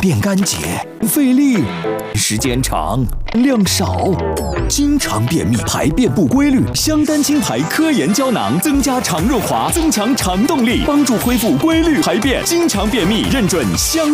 便干洁，费力，时间长，量少，经常便秘，排便不规律。香丹清排科研胶囊增加肠润滑，增强肠动力，帮助恢复规律排便。经常便秘，认准香。